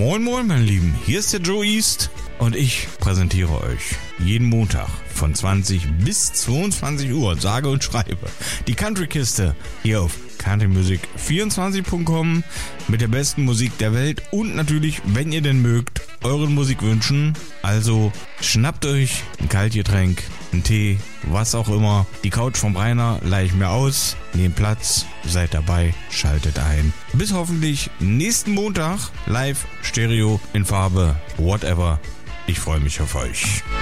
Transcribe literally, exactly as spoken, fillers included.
Moin moin meine Lieben, hier ist der Joe East und ich präsentiere euch jeden Montag von zwanzig bis zweiundzwanzig Uhr, sage und schreibe, die Country-Kiste hier auf country music vierundzwanzig punkt com mit der besten Musik der Welt und natürlich, wenn ihr denn mögt, euren Musikwünschen. Also schnappt euch ein Kaltgetränk, einen Tee, was auch immer. Die Couch vom Rainer leih ich mir aus, nehmt Platz, seid dabei, schaltet ein. Bis hoffentlich nächsten Montag, live, Stereo, in Farbe, whatever. Ich freue mich auf euch.